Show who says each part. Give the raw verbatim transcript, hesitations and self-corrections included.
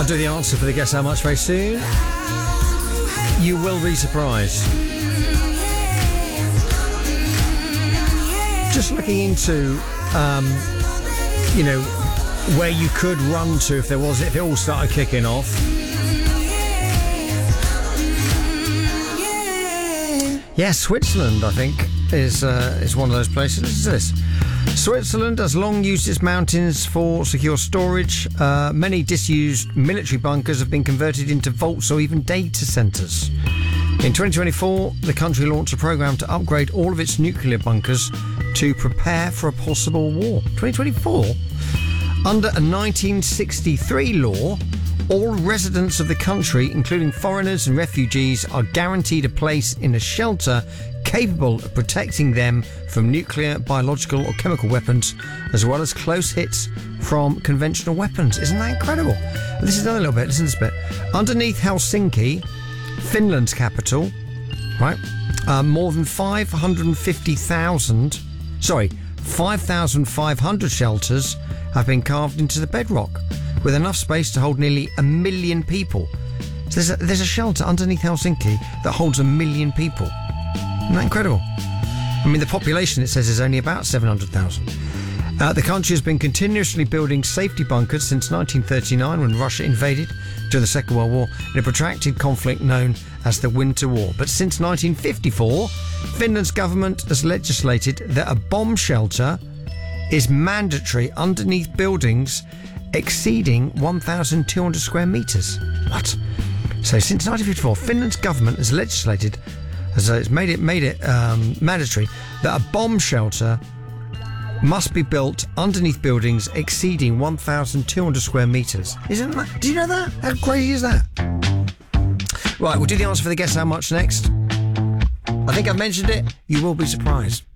Speaker 1: I'll do the answer for the Guess How Much very soon. You will be surprised. Just looking into, um, you know, where you could run to if there was, if it all started kicking off. Yeah, Switzerland, I think, is uh, is one of those places. Listen to this. Switzerland has long used its mountains for secure storage. Uh, many disused military bunkers have been converted into vaults or even data centres. In twenty twenty-four, the country launched a programme to upgrade all of its nuclear bunkers to prepare for a possible war. twenty twenty-four? Under a nineteen sixty-three law, all residents of the country, including foreigners and refugees, are guaranteed a place in a shelter capable of protecting them from nuclear, biological or chemical weapons, as well as close hits from conventional weapons. Isn't that incredible? This is another little bit. Listen to this bit. Underneath Helsinki, Finland's capital, right, uh, more than five hundred fifty thousand, sorry, five thousand five hundred shelters have been carved into the bedrock, with enough space to hold nearly a million people. So there's a, there's a shelter underneath Helsinki that holds a million people. Isn't that incredible? I mean, the population, it says, is only about seven hundred thousand. Uh, the country has been continuously building safety bunkers since nineteen thirty-nine, when Russia invaded during the Second World War in a protracted conflict known as the Winter War. But since nineteen fifty-four, Finland's government has legislated that a bomb shelter is mandatory underneath buildings exceeding one thousand two hundred square metres. What? So since nineteen fifty-four, Finland's government has legislated, as it's made it made it um, mandatory, that a bomb shelter must be built underneath buildings exceeding one thousand two hundred square metres. Isn't that? Do you know that? How crazy is that? Right, we'll do the answer for the Guess How Much next. I think I've mentioned it. You will be surprised.